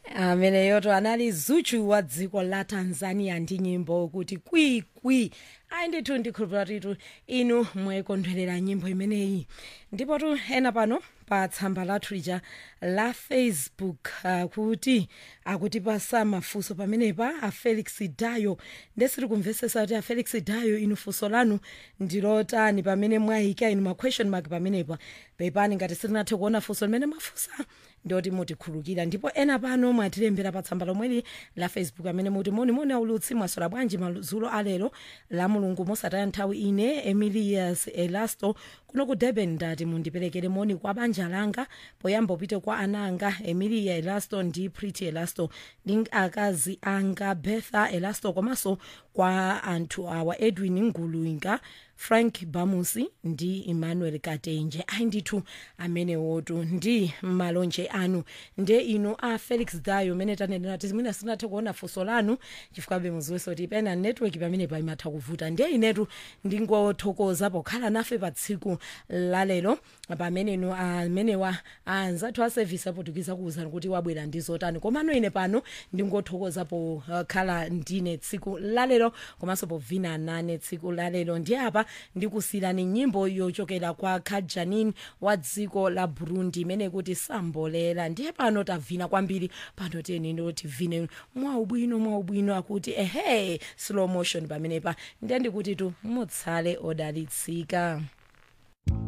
Amene yoto anali Zuchu wa dziko la Tanzania ndi nyimbo kuti kwi ayindithu ndikhulupirira inu mwekondwerera nyimbo imeneyi. Ndipo tu ena pano pa tsamba lathu lija la Facebook akuti pasa mafunso pamenepa a Felix Dayo ndesiri kumvesesa kuti a Felix Dayo inu funso lanu ndilotani pamene mwayika inu ma question mark pamenepa pepani ngati sirinathe kuona funso limene mafunsa ndoti mutikhulukira. Ndipo ena pano mwatilembera pa tsamba lomweli la Facebook amene muti moni aulutsi mwasola bwanji madzulo alero la mulungu mosataya nthawi. Ine Emilius Elasto kuno ku Durban ndati mundiperekere moni kwa banja langa poyamba upite kwa ananga Emilia Elasto ndi Pretty Elasto ndi akazi anga Betha Elasto komanso kwa anthu awa Edwin Nguluinga, Frank Bamusi ndi Emmanuel Katenje. Ayindithu amene wotu ndi malonje anu nde inu a Felix Dayo mene tanenera tizimina sinathe kuona funso lanu chifukwa muziweso kuti pena network pamene pa imatha kuvuta. Nde inetu ndingothokoza pokhala nafe pa tsiku lalero pamene inu amenewa anzathu a service apotukiza kuwuzani kuti wabwera ndi zotani komano ine pano ndingothokoza pokhala ndine tsiku lalero komanso povina nane tsiku lalero. Ndi apa ndikusirani nyimbo yochokera kwa Kajanin wa dziko la Burundi imene kuti sambolera. Ndiye pano tavina kwambiri pano teni ndoti vine mwaubwino akuti slow motion pamenepa ndiye ndikuti tu mutsale odalitsika.